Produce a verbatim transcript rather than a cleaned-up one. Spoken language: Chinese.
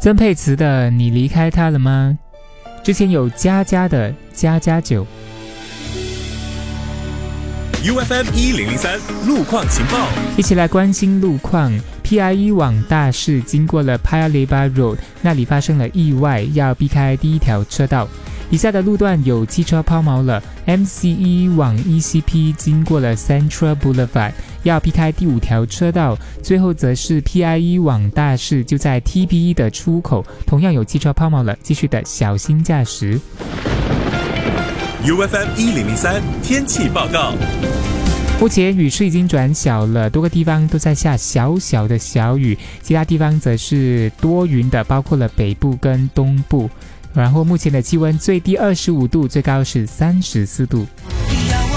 曾沛慈的你离开他了吗？之前有佳佳的加加酒。 U F M 一零零三路况情报， 一起来关心路况。P I E 往大市经过了 Paya Lebar Road， 那里发生了意外，要避开第一条车道。以下的路段有汽车抛锚了。M C E 往 E C P 经过了 Central Boulevard， 要避开第五条车道。最后则是 P I E 往大市，就在 T P E 的出口，同样有汽车抛锚了，继续的小心驾驶。 U F M 一零零三天气报告。 目前雨势已经转小了，多个地方都在下小小的小雨，其他地方则是多云的，包括了北部跟东部。然后目前的气温最低二十五度，最高是三十四度。